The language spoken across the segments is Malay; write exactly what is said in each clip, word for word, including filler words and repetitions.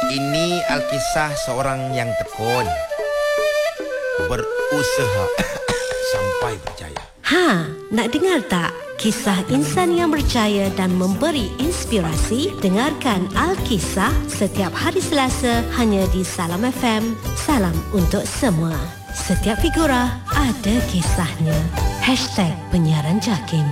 Ini Alkisah seorang yang tekun, berusaha sampai berjaya. Ha, nak dengar tak? Kisah insan yang berjaya dan memberi inspirasi? Dengarkan Alkisah setiap hari Selasa hanya di Salam F M. Salam untuk semua. Setiap figura ada kisahnya. Hashtag Penyiaran Jakim.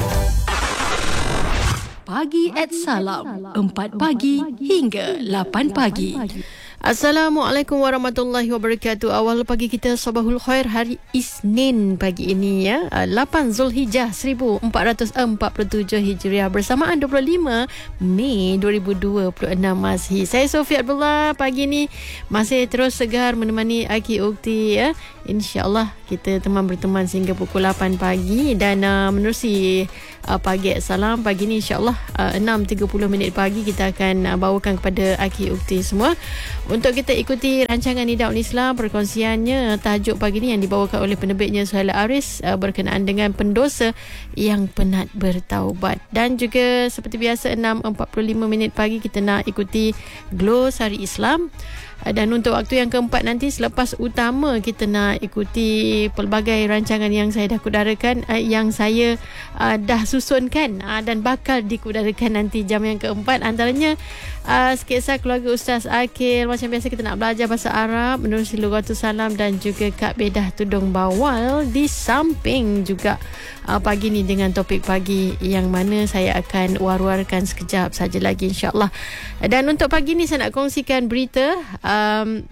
Pagi at Salam, empat pagi hingga lapan pagi. Assalamualaikum warahmatullahi wabarakatuh. Awal pagi kita Sabahul Khair hari Isnin pagi ini ya, lapan Zulhijjah seribu empat ratus empat puluh tujuh Hijriah bersamaan dua puluh lima Mei dua ribu dua puluh enam Masihi. Saya Sofia Abdullah pagi ni masih terus segar menemani Aki Ukti ya. InsyaAllah kita teman berteman sehingga pukul lapan pagi dan uh, menerusi uh, pagi at Salam pagi ni insyaAllah uh, enam tiga puluh minit pagi kita akan uh, bawakan kepada Aki Ukti semua untuk kita ikuti rancangan Nidaul Islam. Perkongsiannya tajuk pagi ni yang dibawakan oleh penerbitnya Suhaila Aris uh, berkenaan dengan pendosa yang penat bertaubat. Dan juga seperti biasa enam empat puluh lima minit pagi kita nak ikuti Glosari Islam. Dan untuk waktu yang keempat nanti selepas utama kita nak ikuti pelbagai rancangan yang saya dah kudarakan, yang saya uh, dah susunkan uh, dan bakal dikudarakan nanti jam yang keempat. Antaranya uh, sketsa keluarga Ustaz Akil. Macam biasa kita nak belajar bahasa Arab menerusi Lughatul Salam dan juga Kak Bedah Tudung Bawal. Di samping juga uh, pagi ni dengan topik pagi yang mana saya akan war-warkan sekejap saja lagi insyaAllah. Dan untuk pagi ni saya nak kongsikan berita Um,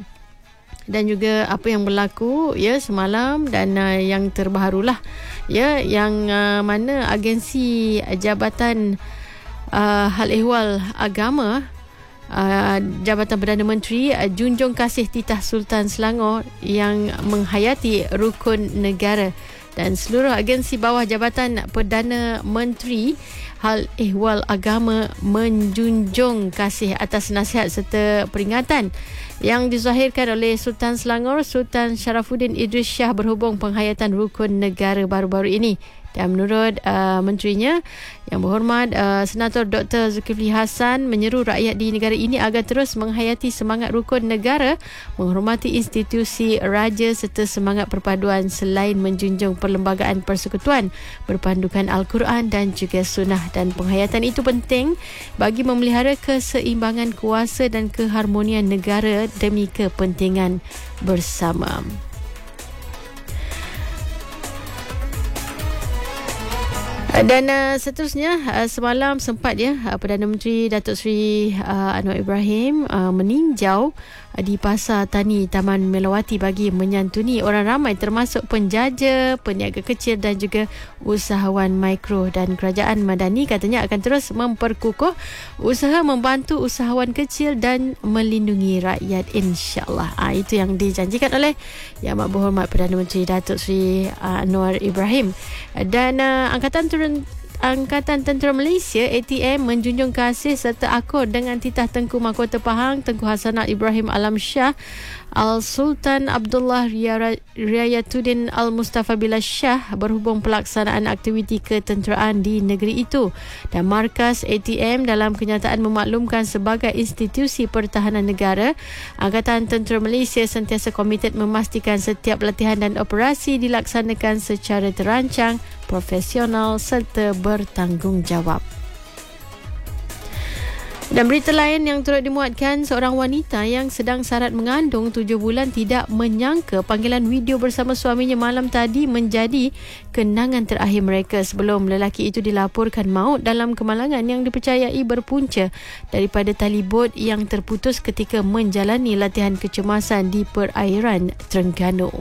dan juga apa yang berlaku ya semalam dan uh, yang terbarulah ya yang uh, mana agensi Jabatan uh, Hal Ehwal Agama uh, Jabatan Perdana Menteri uh, junjung kasih titah Sultan Selangor yang menghayati rukun negara dan seluruh agensi bawah Jabatan Perdana Menteri Hal Ehwal Agama menjunjung kasih atas nasihat serta peringatan yang dizahirkan oleh Sultan Selangor Sultan Sharafuddin Idris Shah berhubung penghayatan rukun negara baru-baru ini. Dan menurut uh, menterinya yang berhormat uh, Senator Doktor Zulkifli Hasan menyeru rakyat di negara ini agar terus menghayati semangat rukun negara, menghormati institusi raja serta semangat perpaduan selain menjunjung perlembagaan persekutuan berpandukan Al-Quran dan juga Sunnah. Dan penghayatan itu penting bagi memelihara keseimbangan kuasa dan keharmonian negara demi kepentingan bersama. Dan uh, seterusnya uh, semalam sempat ya uh, Perdana Menteri Datuk Seri uh, Anwar Ibrahim uh, meninjau uh, di Pasar Tani Taman Melawati bagi menyantuni orang ramai termasuk penjaja, peniaga kecil dan juga usahawan mikro. Dan Kerajaan Madani katanya akan terus memperkukuh usaha membantu usahawan kecil dan melindungi rakyat insyaAllah. Uh, itu yang dijanjikan oleh Yang Amat Berhormat Perdana Menteri Datuk Seri uh, Anwar Ibrahim. Dan uh, Angkatan Turun Angkatan Tentera Malaysia A T M menjunjung kasih serta akor dengan titah Tengku Mahkota Pahang Tengku Hasanah Ibrahim Alam Shah Al-Sultan Abdullah Riayatuddin Al-Mustafa Billah Shah berhubung pelaksanaan aktiviti ketenteraan di negeri itu. Dan markas A T M dalam kenyataan memaklumkan sebagai institusi pertahanan negara, Angkatan Tentera Malaysia sentiasa komited memastikan setiap latihan dan operasi dilaksanakan secara terancang, profesional serta bertanggungjawab. Dan berita lain yang turut dimuatkan, seorang wanita yang sedang sarat mengandung tujuh bulan tidak menyangka panggilan video bersama suaminya malam tadi menjadi kenangan terakhir mereka sebelum lelaki itu dilaporkan maut dalam kemalangan yang dipercayai berpunca daripada tali bot yang terputus ketika menjalani latihan kecemasan di perairan Terengganu.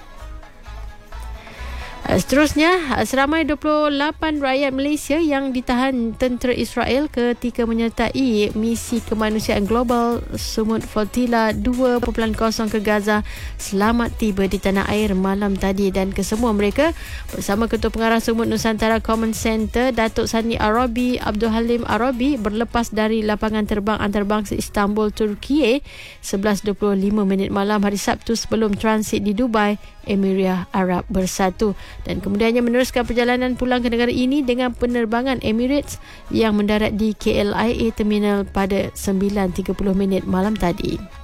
Seterusnya, seramai dua puluh lapan rakyat Malaysia yang ditahan tentera Israel ketika menyertai misi kemanusiaan global Sumut Flotilla dua titik kosong ke Gaza selamat tiba di tanah air malam tadi. Dan kesemua mereka bersama Ketua Pengarah Sumut Nusantara Command Center Datuk Sani Arabi Abdul Halim Arabi berlepas dari lapangan terbang antarabangsa Istanbul, Turki sebelas dua puluh lima minit malam hari Sabtu sebelum transit di Dubai, Emiria Arab Bersatu. dan kemudiannya meneruskan perjalanan pulang ke negara ini dengan penerbangan Emirates yang mendarat di K L I A Terminal pada sembilan tiga puluh minit malam tadi.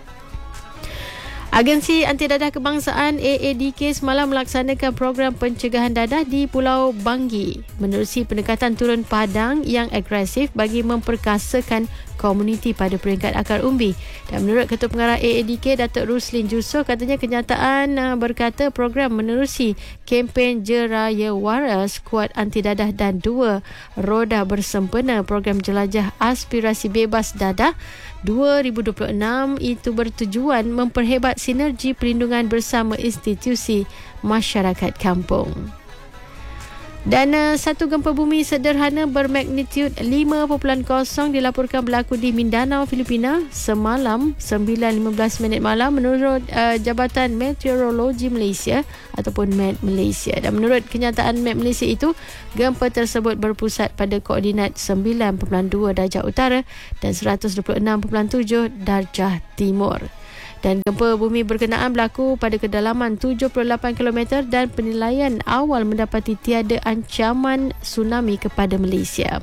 Agensi Anti Dadah Kebangsaan A A D K semalam melaksanakan program pencegahan dadah di Pulau Banggi menerusi pendekatan turun padang yang agresif bagi memperkasakan komuniti pada peringkat akar umbi. Dan menurut Ketua Pengarah A A D K, Datuk Ruslin Jusoh, katanya kenyataan uh, berkata program menerusi kempen Jeraya Waras, Kuat Anti Dadah dan Dua Roda Bersempena, program jelajah aspirasi bebas dadah dua ribu dua puluh enam itu bertujuan memperhebat sinergi perlindungan bersama institusi masyarakat kampung. Dan uh, satu gempa bumi sederhana bermagnitud lima perpuluhan kosong dilaporkan berlaku di Mindanao, Filipina semalam sembilan lima belas minit malam menurut uh, Jabatan Meteorologi Malaysia ataupun Met Malaysia. Dan menurut kenyataan Met Malaysia itu, gempa tersebut berpusat pada koordinat sembilan perpuluhan dua darjah utara dan seratus dua puluh enam perpuluhan tujuh darjah timur. Dan gempa bumi berkenaan berlaku pada kedalaman tujuh puluh lapan kilometer dan penilaian awal mendapati tiada ancaman tsunami kepada Malaysia.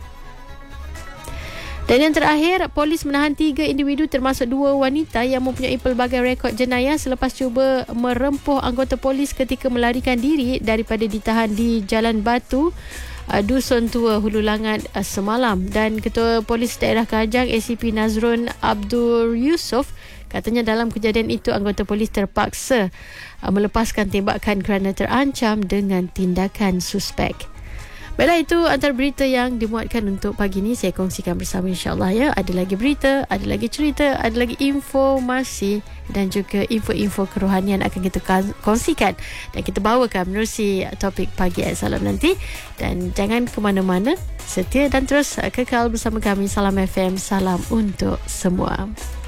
Dan yang terakhir, polis menahan tiga individu termasuk dua wanita yang mempunyai pelbagai rekod jenayah selepas cuba merempuh anggota polis ketika melarikan diri daripada ditahan di Jalan Batu, Dusun Tua, Hulu Langat semalam. Dan Ketua Polis Daerah Kajang A C P Nazrun Abdul Yusof katanya dalam kejadian itu anggota polis terpaksa uh, melepaskan tembakan kerana terancam dengan tindakan suspek. Baiklah, itu antara berita yang dimuatkan untuk pagi ini saya kongsikan bersama, insyaAllah ya. Ada lagi berita, ada lagi cerita, ada lagi informasi dan juga info-info kerohanian akan kita kongsikan dan kita bawakan menerusi topik pagi Salam nanti. Dan jangan ke mana-mana, setia dan terus kekal bersama kami. Salam F M, salam untuk semua.